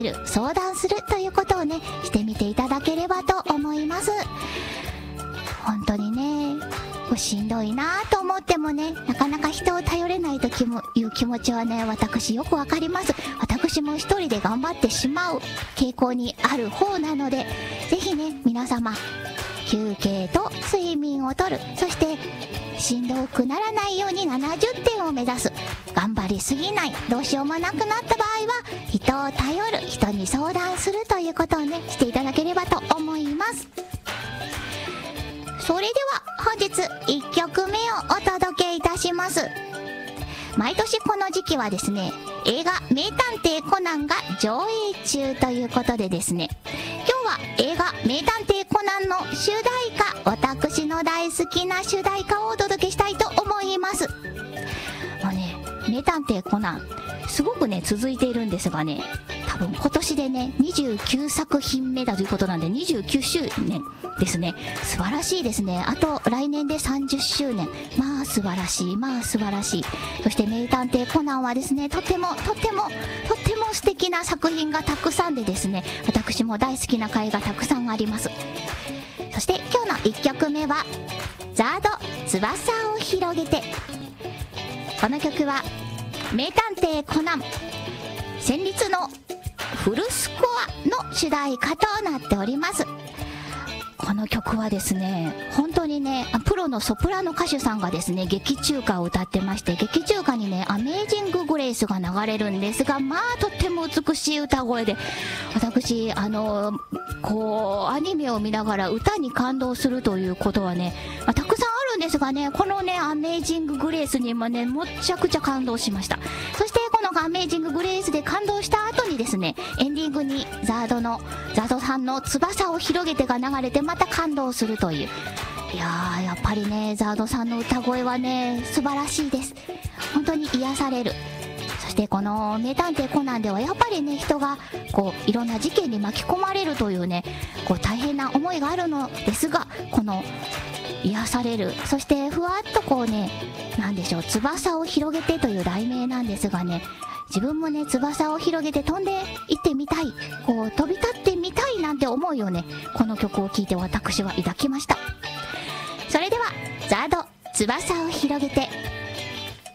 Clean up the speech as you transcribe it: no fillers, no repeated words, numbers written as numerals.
相談するということをねしてみていただければと思います。本当にねしんどいなと思ってもね、なかなか人を頼れないという気持ちはね、私よくわかります。私も一人で頑張ってしまう傾向にある方なので、ぜひね皆様休憩と睡眠をとる、そしてしんどくならないように70点を目指す、頑張りすぎない、どうしようもなくなった場合は人を頼る、人に相談するということをねしていただければと思います。それでは本日1曲目をお届けいたします。毎年この時期はですね、映画名探偵コナンが上映中ということでですね、今日は映画名探偵コナンの主題歌、私の大好きな主題歌をお届けしたいと思います。名探偵コナンすごくね続いているんですがね、多分今年でね29作品目だということなんで29周年ですね。素晴らしいですね。あと来年で30周年、まあ素晴らしい、まあ素晴らしい。そして名探偵コナンはですね、とても素敵な作品がたくさんでですね、私も大好きな回がたくさんあります。そして今日の1曲目はザード翼を広げて。この曲は名探偵コナン戦慄のフルスコアの主題歌となっております。この曲はですね、本当にねプロのソプラノ歌手さんがですね劇中歌を歌ってまして、劇中歌にねアメージンググレイスが流れるんですが、まあとっても美しい歌声で、私こうアニメを見ながら歌に感動するということはね、たくさんあるんですがね、このねアメージンググレイスにもねむちゃくちゃ感動しました。そしてこのアメージンググレイスで感動した後にですね、エンディングにザードさんの翼を広げてが流れてまた感動するという、いやーやっぱりねザードさんの歌声はね素晴らしいです。本当に癒される。そしてこの名探偵コナンではやっぱりね人がこういろんな事件に巻き込まれるというねこう大変な思いがあるのですが、この癒される、そしてふわっとこうね、なんでしょう、翼を広げてという題名なんですがね、自分もね翼を広げて飛んでいってみたい、こう飛び立ってみたいなんて思いをねこの曲を聴いて私は抱きました。それではザード翼を広げて。